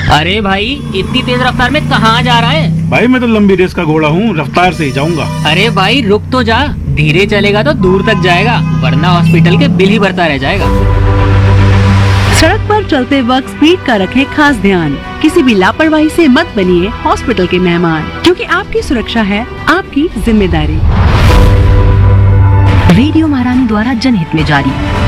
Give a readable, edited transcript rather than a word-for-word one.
अरे भाई इतनी तेज रफ्तार में कहाँ जा रहा है? भाई मैं तो लंबी रेस का घोड़ा हूँ, रफ्तार से ही जाऊंगा। अरे भाई रुक तो जा, धीरे चलेगा तो दूर तक जाएगा, वरना हॉस्पिटल के बिल ही भरता रह जाएगा। सड़क पर चलते वक्त स्पीड का रखें खास ध्यान। किसी भी लापरवाही से मत बनिए हॉस्पिटल के मेहमान, क्योंकि आपकी सुरक्षा है आपकी जिम्मेदारी। रेडियो महारानी द्वारा जनहित में जारी।